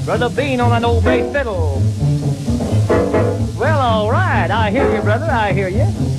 Brother Bean on an old bass fiddle. Well, all right, I hear you, brother, I hear you.